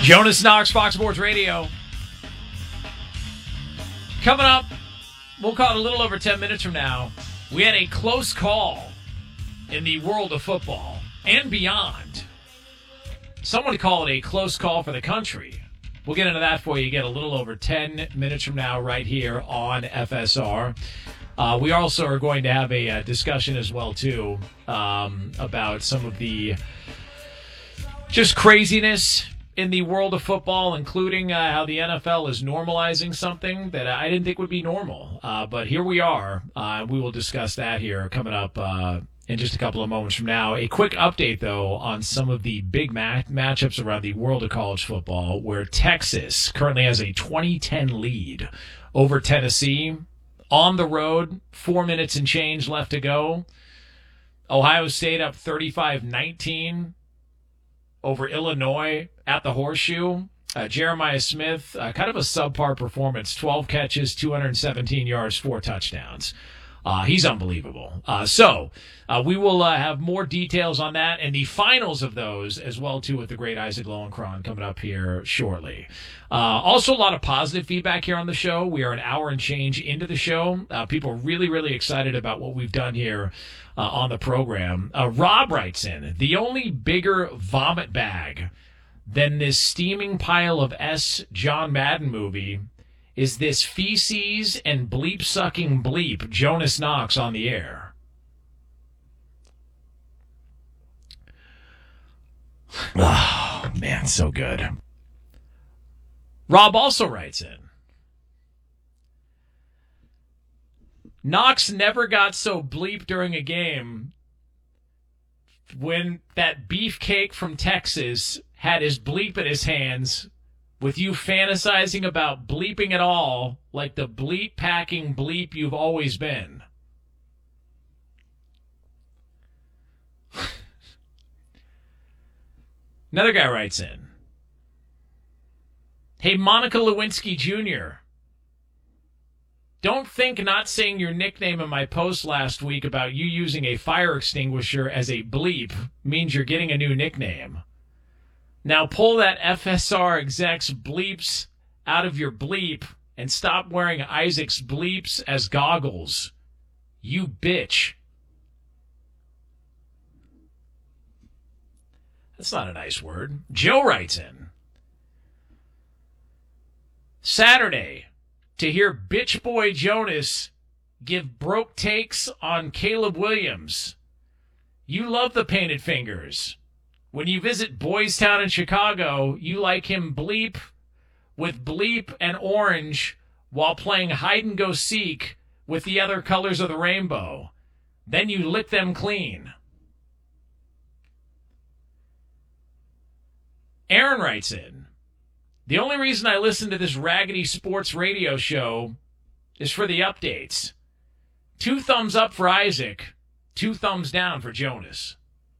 Jonas Knox, Fox Sports Radio. Coming up, we'll call it a little over 10 minutes from now. We had a close call in the world of football and beyond. Some would call it a close call for the country. We'll get into that for you again a little over 10 minutes from now right here on FSR. We also are going to have a discussion as well, too, about some of the just craziness in the world of football, including how the NFL is normalizing something that I didn't think would be normal. But here we are. We will discuss that here coming up in just a couple of moments from now. A quick update, though, on some of the big matchups around the world of college football, where Texas currently has a 20-10 lead over Tennessee. On the road, 4 minutes and change left to go. Ohio State up 35-19 over Illinois at the Horseshoe. Jeremiah Smith, kind of a subpar performance, 12 catches, 217 yards, 4 touchdowns. He's unbelievable. So we will have more details on that and the finals of those as well, too, with the great Isaac Lowenkron coming up here shortly. Also, a lot of positive feedback here on the show. We are an hour and change into the show. People are really, really excited about what we've done here on the program. Rob writes in, the only bigger vomit bag than this steaming pile of John Madden movie is this feces and bleep-sucking bleep Jonas Knox on the air. Oh, man, so good. Rob also writes in, Knox never got so bleep during a game when that beefcake from Texas had his bleep in his hands, with you fantasizing about bleeping it all like the bleep-packing bleep you've always been. Another guy writes in, hey, Monica Lewinsky Jr., don't think not saying your nickname in my post last week about you using a fire extinguisher as a bleep means you're getting a new nickname. Now pull that FSR exec's bleeps out of your bleep and stop wearing Isaac's bleeps as goggles. You bitch. That's not a nice word. Joe writes in, Saturday, to hear bitch boy Jonas give broke takes on Caleb Williams. You love the painted fingers. When you visit Boys Town in Chicago, you like him bleep with bleep and orange while playing hide-and-go-seek with the other colors of the rainbow. Then you lick them clean. Aaron writes in, the only reason I listen to this raggedy sports radio show is for the updates. 2 thumbs up for Isaac, 2 thumbs down for Jonas.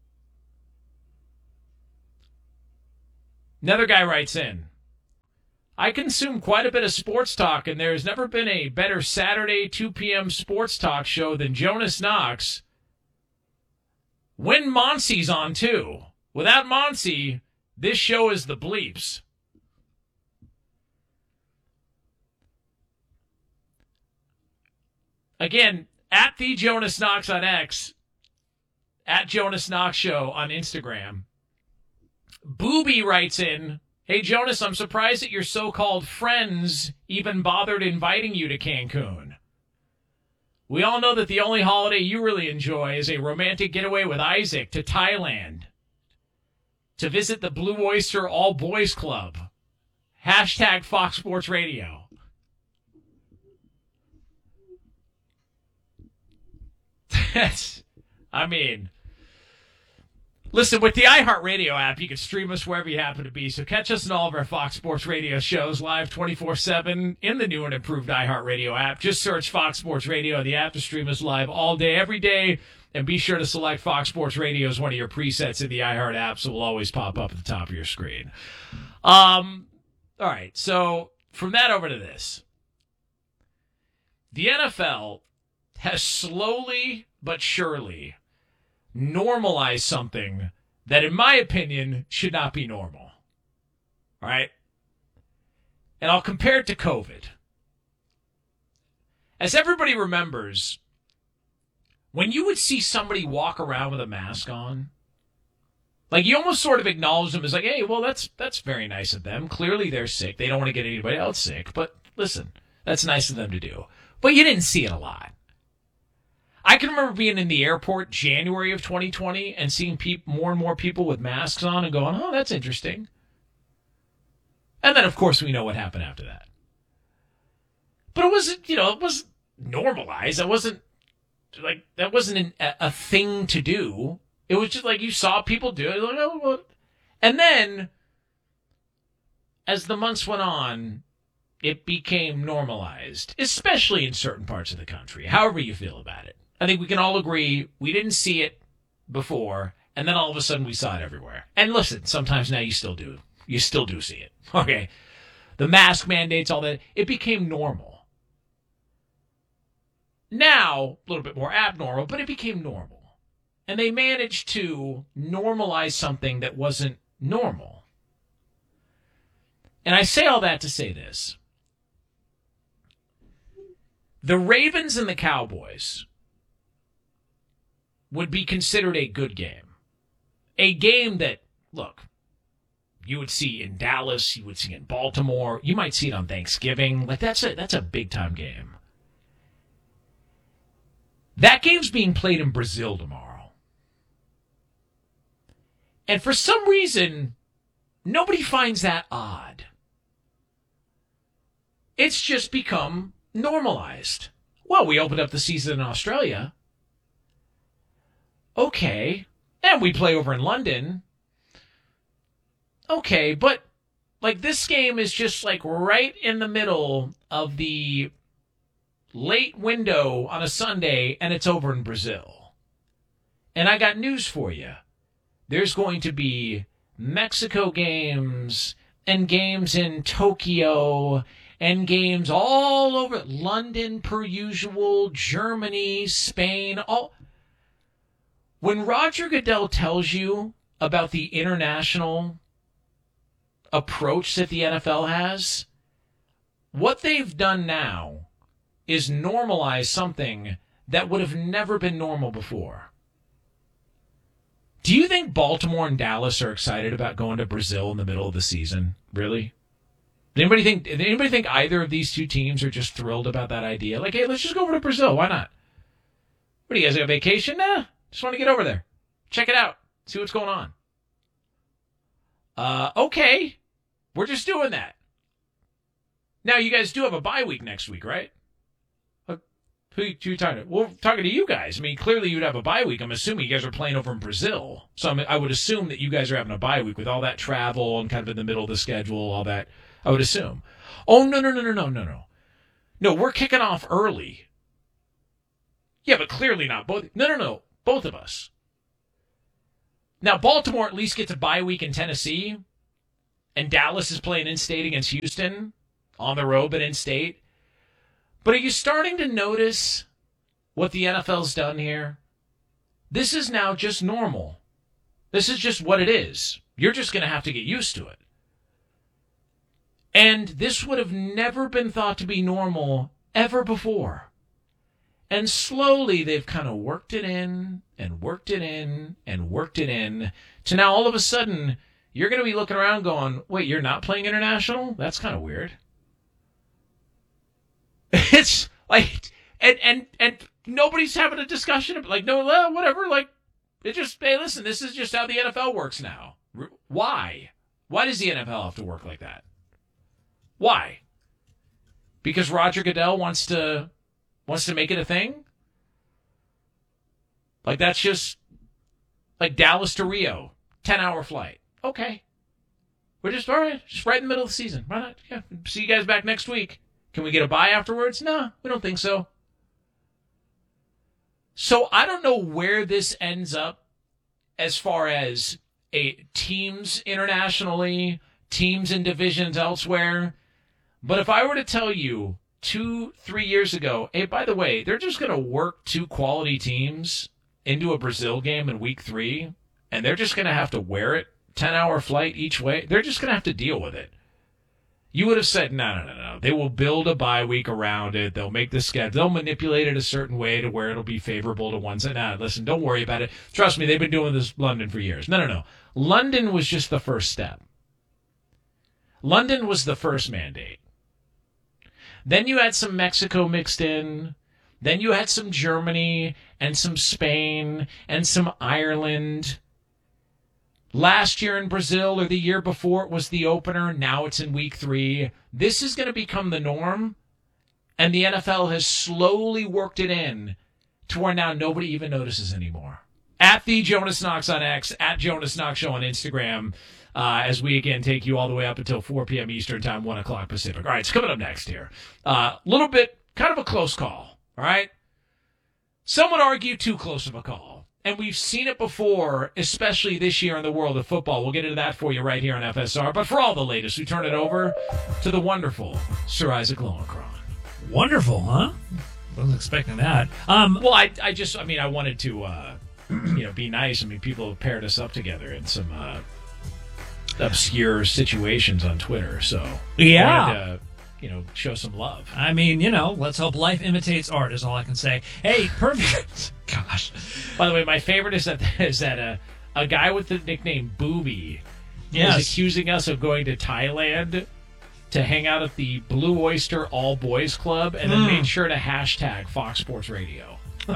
Another guy writes in, I consume quite a bit of sports talk, and there's never been a better Saturday 2 p.m. sports talk show than Jonas Knox. When Monsie's on, too. Without Monsie, this show is the bleeps. Again, at the Jonas Knox on X, at Jonas Knox Show on Instagram. Booby writes in, hey, Jonas, I'm surprised that your so-called friends even bothered inviting you to Cancun. We all know that the only holiday you really enjoy is a romantic getaway with Isaac to Thailand to visit the Blue Oyster All Boys Club. Hashtag Fox Sports Radio. Listen, with the iHeartRadio app, you can stream us wherever you happen to be. So catch us in all of our Fox Sports Radio shows live 24/7 in the new and improved iHeartRadio app. Just search Fox Sports Radio on the app to stream us live all day, every day. And be sure to select Fox Sports Radio as one of your presets in the iHeart app, so it will always pop up at the top of your screen. All right, so from that over to this. The NFL has slowly but surely normalize something that, in my opinion, should not be normal. All right? And I'll compare it to COVID. As everybody remembers, when you would see somebody walk around with a mask on, like you almost sort of acknowledge them as like, hey, well, that's very nice of them. Clearly they're sick. They don't want to get anybody else sick. But listen, that's nice of them to do. But you didn't see it a lot. I can remember being in the airport January of 2020 and seeing more and more people with masks on and going, oh, that's interesting. And then, of course, we know what happened after that. But it wasn't, it was normalized. It wasn't like, that wasn't a thing to do. It was just like you saw people do it. Like, oh, well. And then, as the months went on, it became normalized, especially in certain parts of the country, however you feel about it. I think we can all agree we didn't see it before, and then all of a sudden we saw it everywhere. And listen, sometimes now you still do. You still do see it. Okay. The mask mandates, all that, it became normal. Now, a little bit more abnormal, but it became normal. And they managed to normalize something that wasn't normal. And I say all that to say this. The Ravens and the Cowboys would be considered a good game. A game that, look, you would see in Dallas, you would see in Baltimore, you might see it on Thanksgiving. Like that's a big-time game. That game's being played in Brazil tomorrow. And for some reason, nobody finds that odd. It's just become normalized. Well, we opened up the season in Australia. Okay. And we play over in London. Okay, but like this game is just like right in the middle of the late window on a Sunday, and it's over in Brazil. And I got news for you. There's going to be Mexico games and games in Tokyo and games all over London per usual, Germany, Spain, all. When Roger Goodell tells you about the international approach that the NFL has, what they've done now is normalize something that would have never been normal before. Do you think Baltimore and Dallas are excited about going to Brazil in the middle of the season? Really? Did anybody think either of these two teams are just thrilled about that idea? Like, hey, let's just go over to Brazil. Why not? What, do you guys have a vacation? Nah, just want to get over there. Check it out. See what's going on. Okay. We're just doing that. Now, you guys do have a bye week next week, right? Who are you talking to? Well, talking to you guys. I mean, clearly you'd have a bye week. I'm assuming you guys are playing over in Brazil. So I would assume that you guys are having a bye week with all that travel and kind of in the middle of the schedule, all that. I would assume. Oh, no. No, we're kicking off early. Yeah, but clearly not both. No. Both of us. Now, Baltimore at least gets a bye week in Tennessee, and Dallas is playing in-state against Houston, on the road but in-state. But are you starting to notice what the NFL's done here? This is now just normal. This is just what it is. You're just going to have to get used to it. And this would have never been thought to be normal ever before. And slowly they've kind of worked it in and worked it in and worked it in to now all of a sudden you're going to be looking around going, wait, you're not playing international? That's kind of weird. It's like, and nobody's having a discussion of like, no, well, whatever. Like, it just, hey, listen, this is just how the NFL works now. Why? Why does the NFL have to work like that? Why? Because Roger Goodell wants to make it a thing? Like, that's just like Dallas to Rio, 10-hour flight. Okay. We're just, all right, just right in the middle of the season. Why not? Yeah, see you guys back next week. Can we get a bye afterwards? No, we don't think so. So I don't know where this ends up as far as teams internationally, teams in divisions elsewhere. But if I were to tell you 2-3 years ago, hey, by the way, they're just going to work two quality teams into a Brazil game in week 3, and they're just going to have to wear it 10-hour flight each way. They're just going to have to deal with it. You would have said, no. They will build a bye week around it. They'll make the schedule. They'll manipulate it a certain way to where it'll be favorable to one side. Nah, listen, don't worry about it. Trust me, they've been doing this London for years. No. London was just the first step. London was the first mandate. Then you had some Mexico mixed in. Then you had some Germany and some Spain and some Ireland. Last year in Brazil or the year before it was the opener. Now it's in week 3. This is going to become the norm. And the NFL has slowly worked it in to where now nobody even notices anymore. At the Jonas Knox on X, at Jonas Knox Show on Instagram, as we again take you all the way up until 4 p.m. Eastern Time, 1 o'clock Pacific. All right, it's coming up next here. A little bit, kind of a close call, all right? Some would argue too close of a call. And we've seen it before, especially this year in the world of football. We'll get into that for you right here on FSR. But for all the latest, we turn it over to the wonderful Sir Isaac Lowenkron. Wonderful, huh? Wasn't expecting that. Well, I wanted to, be nice. I mean, people have paired us up together in some obscure situations on Twitter. So, yeah. Wanted to, show some love. I mean, let's hope life imitates art is all I can say. Hey, perfect. Gosh. By the way, my favorite is that a guy with the nickname Booby is accusing us of going to Thailand to hang out at the Blue Oyster All Boys Club and then made sure to hashtag Fox Sports Radio.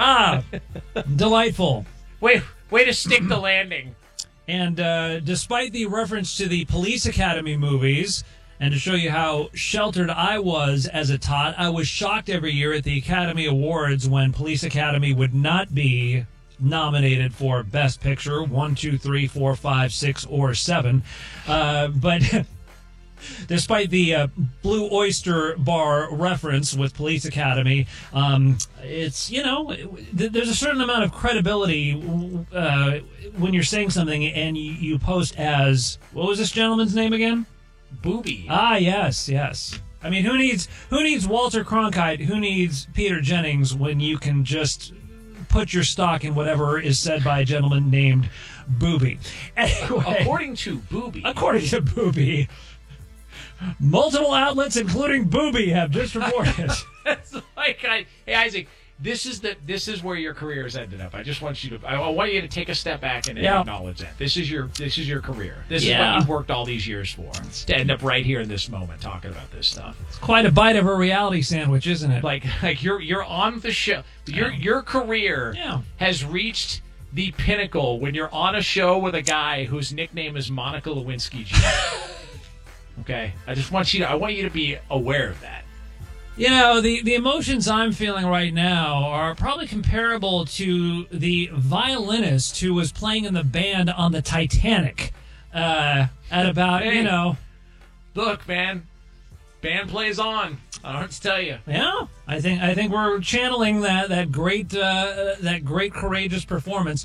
Delightful. Way to stick the landing. And despite the reference to the Police Academy movies, and to show you how sheltered I was as a tot, I was shocked every year at the Academy Awards when Police Academy would not be nominated for Best Picture, 1, 2, 3, 4, 5, 6, or 7. But despite the Blue Oyster Bar reference with Police Academy, it's, there's a certain amount of credibility when you're saying something and you post as, what was this gentleman's name again? Booby. Yes. I mean, who needs Walter Cronkite? Who needs Peter Jennings when you can just put your stock in whatever is said by a gentleman named Booby? Anyway, according to Booby, multiple outlets, including Booby, have just reported. That's like, hey Isaac, this is where your career has ended up. I just want you to take a step back and acknowledge that this is your career. This is what you've worked all these years for, to end up right here in this moment talking about this stuff. It's quite a bite of a reality sandwich, isn't it? Like you're on the show. Your career has reached the pinnacle when you're on a show with a guy whose nickname is Monica Lewinsky Jr. Okay, I want you to be aware of that. The emotions I'm feeling right now are probably comparable to the violinist who was playing in the band on the Titanic at about, Look, man, band plays on. I don't have to tell you. Yeah, I think we're channeling that great courageous performance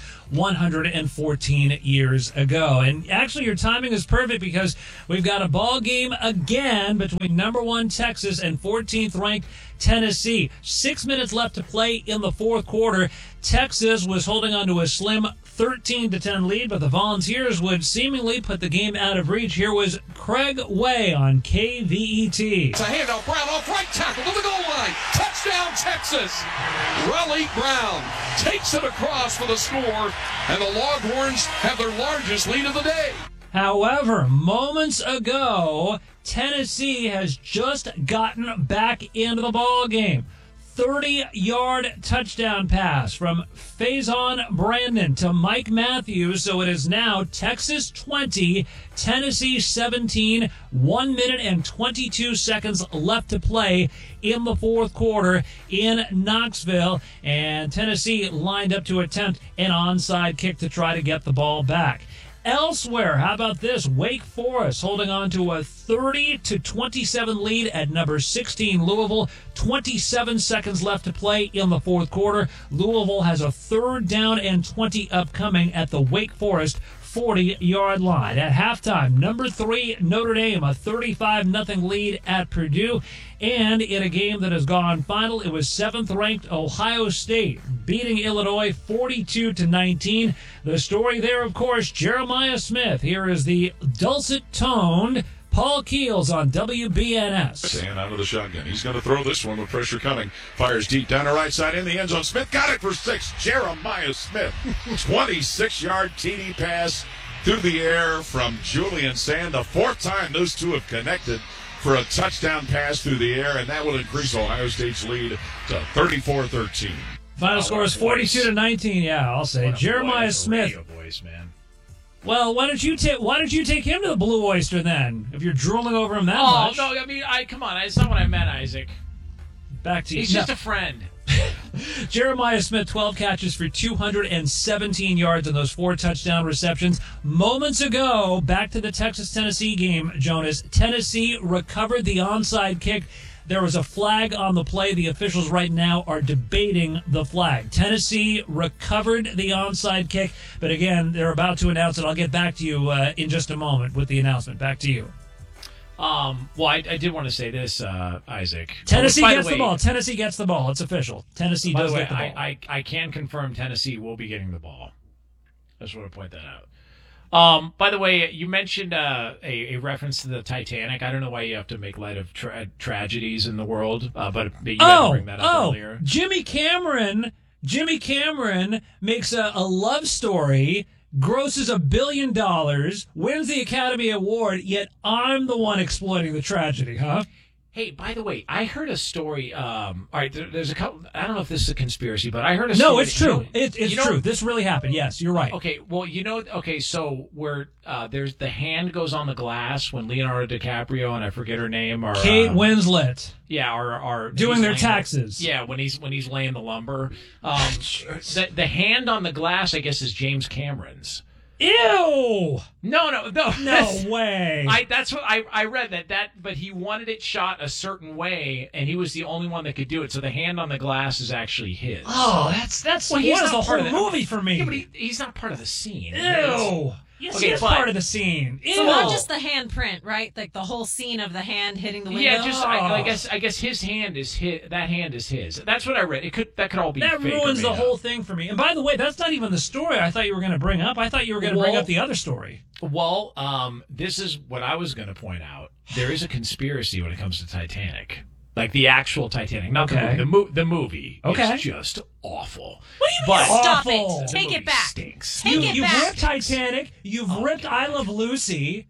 114 years ago. And actually, your timing is perfect because we've got a ball game again between number 1 Texas and 14th ranked Tennessee. 6 minutes left to play in the fourth quarter. Texas was holding on to a slim 13-10 lead, but the Volunteers would seemingly put the game out of reach. Here was Craig Way on KVET. It's a handoff. Brown off right tackle to the goal line. Touchdown, Texas. Raleigh Brown takes it across for the score, and the Longhorns have their largest lead of the day. However, moments ago, Tennessee has just gotten back into the ball game. 30-yard touchdown pass from Faison Brandon to Mike Matthews. So it is now Texas 20, Tennessee 17, 1 minute and 22 seconds left to play in the fourth quarter in Knoxville. And Tennessee lined up to attempt an onside kick to try to get the ball back. Elsewhere, how about this? Wake Forest holding on to a 30-27 lead at number 16 Louisville. 27 seconds left to play in the fourth quarter. Louisville has a 3rd down and 20 upcoming at the Wake Forest 40-yard line. At halftime, number 3 Notre Dame, a 35-0 lead at Purdue. And in a game that has gone final, it was 7th-ranked Ohio State beating Illinois 42-19. The story there, of course, Jeremiah Smith. Here is the dulcet-toned Paul Keels on WBNS. Sand out of the shotgun. He's going to throw this one with pressure coming. Fires deep down the right side in the end zone. Smith got it for 6. Jeremiah Smith. 26-yard TD pass through the air from Julian Sand. The 4th time those two have connected for a touchdown pass through the air, and that will increase Ohio State's lead to 34-13. Final score is 42-19. Yeah, I'll say Jeremiah Smith. Voice, man. Well, why don't you take him to the Blue Oyster then? If you're drooling over him that much. Oh no! I mean, come on. That's not what I meant, Isaac. Back to you. He's just a friend. Jeremiah Smith, 12 catches for 217 yards and those 4 touchdown receptions. Moments ago, back to the Texas-Tennessee game, Jonas. Tennessee recovered the onside kick. There was a flag on the play. The officials right now are debating the flag. Tennessee recovered the onside kick, but again, they're about to announce it. I'll get back to you in just a moment with the announcement. Back to you. Well, I did want to say this, Isaac. Tennessee gets the ball. Tennessee gets the ball. It's official. Tennessee does get the ball. I can confirm Tennessee will be getting the ball. I just want to point that out. By the way, you mentioned a reference to the Titanic. I don't know why you have to make light of tragedies in the world, but you had to bring that up earlier. Jimmy Cameron makes a love story, grosses $1 billion, wins the Academy Award, yet I'm the one exploiting the tragedy, huh? Hey, by the way, I heard a story. All right, there's a couple. I don't know if this is a conspiracy, but I heard a story. No, it's true. It's true. This really happened. Yes, you're right. Okay, well, so where there's the hand goes on the glass when Leonardo DiCaprio and I forget her name or Kate Winslet. Yeah, are doing their taxes. Yeah, when he's laying the lumber. The hand on the glass, I guess, is James Cameron's. Ew! No way. That's what I read but he wanted it shot a certain way, and he was the only one that could do it. So the hand on the glass is actually his. Oh, that's what is the whole movie for me. Yeah, but he's not part of the scene. Ew. Yes, he is part of the scene. Ew. So not just the handprint, right? Like the whole scene of the hand hitting the window. Yeah, just I guess his hand is his. That hand is his. That's what I read. That could all be. That fake ruins the whole thing for me. And by the way, that's not even the story I thought you were going to bring up. I thought you were going to bring up the other story. Well, this is what I was going to point out. There is a conspiracy when it comes to Titanic. Like the actual Titanic, not the movie. The movie is just awful. What do you mean? Stop awful. it! Take it back. Stinks. You've ripped Titanic. You've ripped I Love Lucy.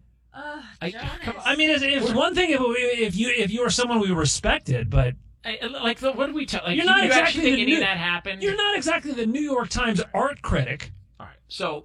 I mean, it's one thing if you were someone we respected, but what do we tell? Like, you're not exactly think any of that happened. You're not exactly the New York Times art critic. All right. So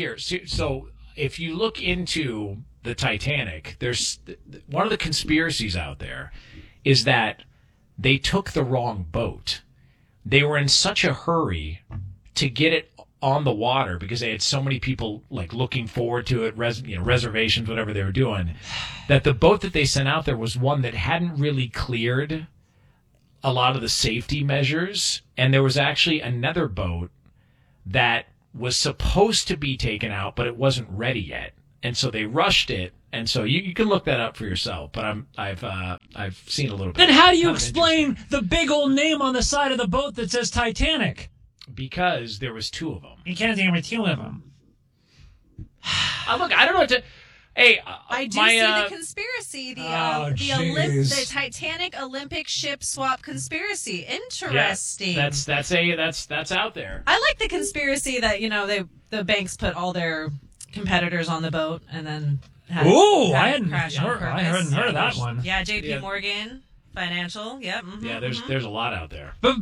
if you look into the Titanic, there's one of the conspiracies out there is that they took the wrong boat. They were in such a hurry to get it on the water because they had so many people like looking forward to it, reservations, whatever they were doing, that the boat that they sent out there was one that hadn't really cleared a lot of the safety measures. And there was actually another boat that was supposed to be taken out, but it wasn't ready yet. And so they rushed it. And so you can look that up for yourself, but I've seen a little bit. Then how do you explain the big old name on the side of the boat that says Titanic? Because there was 2 of them. You can't think of 2 of them. Look, I don't know what to. Hey, I do see the conspiracy. The Titanic Olympic ship swap conspiracy. Interesting. Yeah, that's out there. I like the conspiracy that the banks put all their competitors on the boat and then. I hadn't heard of that one. Yeah, J.P. Morgan, Financial. Yep. Mm-hmm, yeah, there's a lot out there. But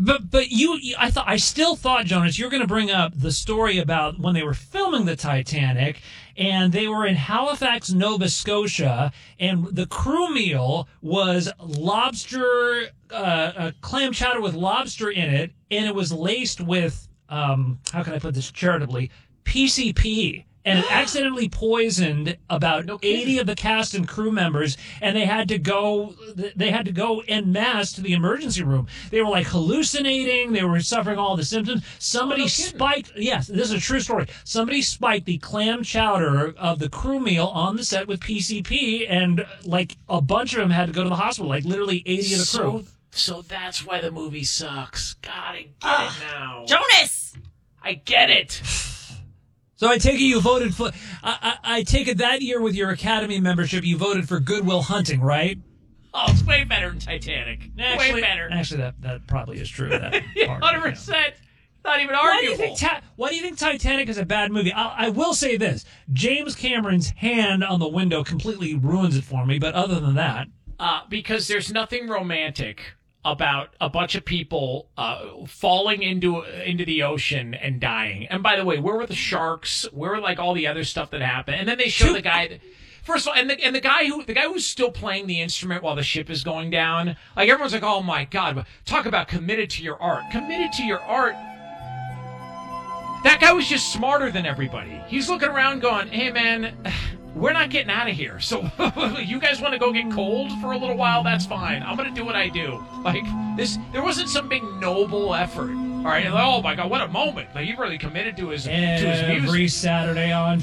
I still thought, Jonas, you're going to bring up the story about when they were filming the Titanic, and they were in Halifax, Nova Scotia, and the crew meal was lobster, clam chowder with lobster in it, and it was laced with how can I put this charitably, PCP. and it accidentally poisoned about 80 of the cast and crew members, and they had to go en masse to the emergency room. They were like hallucinating. They were suffering all the symptoms. Somebody spiked. Yes, this is a true story. Somebody spiked the clam chowder of the crew meal on the set with PCP, and like a bunch of them had to go to the hospital. Like literally 80 of the crew. So that's why the movie sucks. God, I get it now. Jonas! I get it. So I take it you voted for. I take it that year with your Academy membership, you voted for Good Will Hunting, right? Oh, it's way better than Titanic. Way better. Actually, that probably is true. That 100%. Not even arguable. Why do you think Titanic is a bad movie? I will say this: James Cameron's hand on the window completely ruins it for me. But other than that, because there's nothing romantic about a bunch of people falling into the ocean and dying. And by the way, where were the sharks? Where were like all the other stuff that happened? And then they show the guy. First of all, and the guy who's still playing the instrument while the ship is going down. Like everyone's like, oh my God, talk about committed to your art. Committed to your art. That guy was just smarter than everybody. He's looking around going, hey man, we're not getting out of here. So you guys want to go get cold for a little while? That's fine. I'm going to do what I do. Like this, there wasn't some big noble effort. All right. Oh my God, what a moment. Like he really committed to his music. Every Saturday on